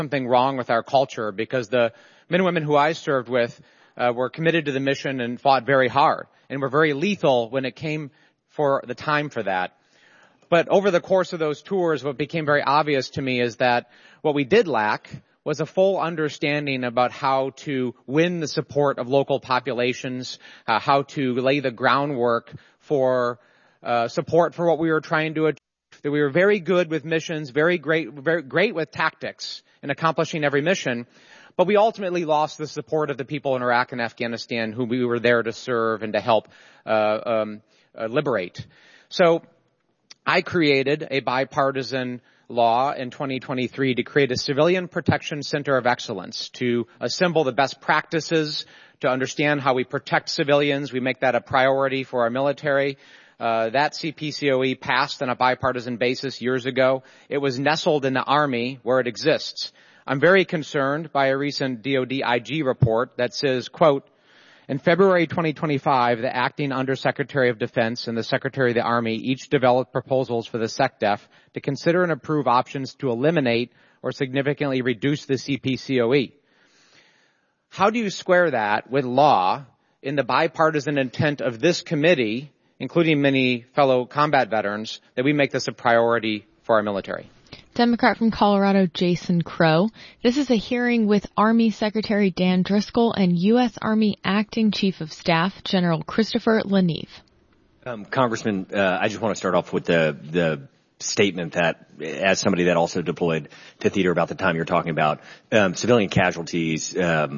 something wrong with our culture, because the men and women who I served with were committed to the mission and fought very hard and were very lethal when it came for the time for that. But over the course of those tours, what became very obvious to me is that what we did lack was a full understanding about how to win the support of local populations, how to lay the groundwork for support for what we were trying to achieve. That we were very good with missions, very great with tactics in accomplishing every mission, but we ultimately lost the support of the people in Iraq and Afghanistan who we were there to serve and to help liberate. So I created a bipartisan law in 2023 to create a Civilian Protection Center of Excellence, to assemble the best practices, to understand how we protect civilians. We make that a priority for our military. That CPCOE passed on a bipartisan basis years ago. It was nestled in the Army where it exists. I'm very concerned by a recent DoD IG report that says, quote, in February 2025, the acting Undersecretary of Defense and the Secretary of the Army each developed proposals for the SecDef to consider and approve options to eliminate or significantly reduce the CPCOE. How do you square that with law in the bipartisan intent of this committee, including many fellow combat veterans, that we make this a priority for our military? Democrat from Colorado, Jason Crow. This is a hearing with Army Secretary Dan Driscoll and U.S. Army Acting Chief of Staff, General Christopher LaNeve. Congressman, I just want to start off with the statement that, as somebody that also deployed to theater about the time you're talking about, civilian casualties,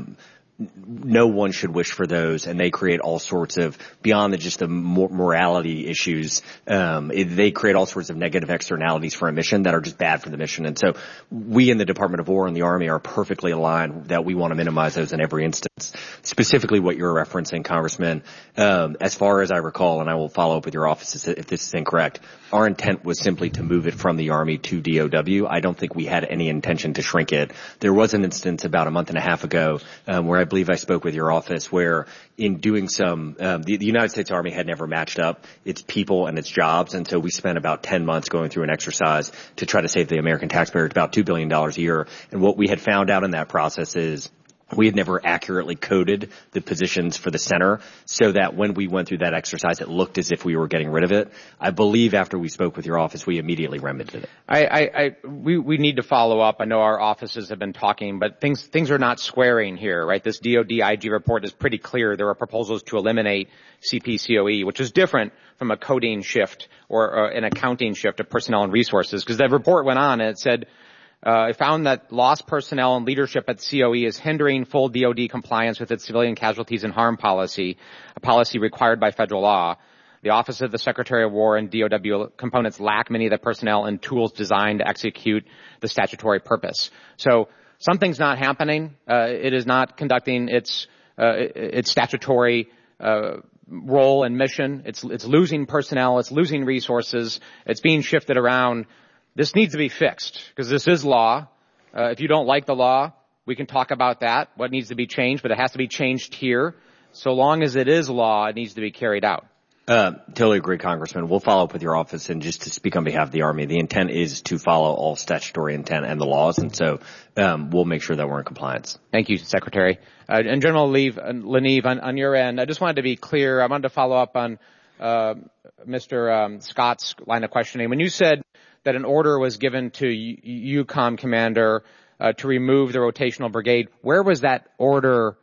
no one should wish for those, and they create all sorts of, beyond just the morality issues, they create all sorts of negative externalities for a mission that are just bad for the mission. And so we in the Department of War and the Army are perfectly aligned that we want to minimize those in every instance. Specifically what you're referencing, Congressman, as far as I recall, and I will follow up with your office if this is incorrect, our intent was simply to move it from the Army to DOW. I don't think we had any intention to shrink it. There was an instance about a month and a half ago where I believe I spoke with your office where in doing some, the United States Army had never matched up its people and its jobs. And so we spent about 10 months going through an exercise to try to save the American taxpayer about $2 billion a year. And what we had found out in that process is we had never accurately coded the positions for the center so that when we went through that exercise, it looked as if we were getting rid of it. I believe after we spoke with your office, we immediately remedied it. We need to follow up. I know our offices have been talking, but things are not squaring here, right? This DoD IG report is pretty clear. There are proposals to eliminate CPCOE, which is different from a coding shift or an accounting shift of personnel and resources, because that report went on and it said, it found that lost personnel and leadership at COE is hindering full DoD compliance with its civilian casualties and harm policy, a policy required by federal law. The Office of the Secretary of War and DoW components lack many of the personnel and tools designed to execute the statutory purpose. So something's not happening. It is not conducting its statutory role and mission. It's losing personnel. It's losing resources. It's being shifted around. This needs to be fixed because this is law. If you don't like the law, we can talk about that, what needs to be changed, but it has to be changed here. So long as it is law, it needs to be carried out. Totally agree, Congressman. We'll follow up with your office, and just to speak on behalf of the Army, the intent is to follow all statutory intent and the laws, and so we'll make sure that we're in compliance. Thank you, Secretary. And General LaNeve, on your end, I just wanted to be clear. I wanted to follow up on Mr. Scott's line of questioning. When you said that an order was given to EUCOM commander to remove the rotational brigade, where was that order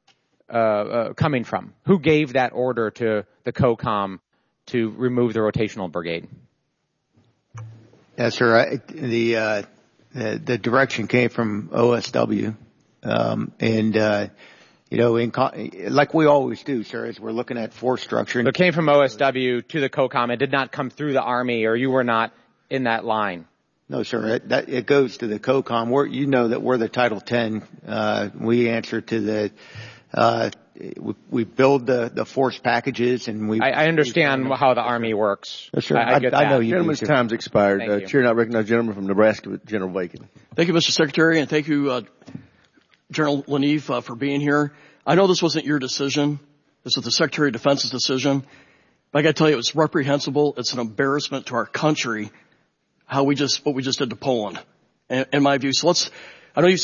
coming from? Who gave that order to the COCOM to remove the rotational brigade? Yes, sir. The direction came from OSW, like we always do, sir, as we're looking at force structure. So it came from OSW to the COCOM. It did not come through the Army, or you were not in that line? No, sir. It goes to the COCOM. You know that we're the Title 10. We answer to the we build the force packages, and we. I understand how the Army works. Yes, sir. I get that. I know you. Gentleman's time's expired. Chair now recognizes gentleman from Nebraska, General Bacon. Thank you, Mr. Secretary, and thank you, General LaNeve, for being here. I know this wasn't your decision. This was the Secretary of Defense's decision. But I got to tell you, it's reprehensible. It's an embarrassment to our country what we just did to Poland, in my view. So I know you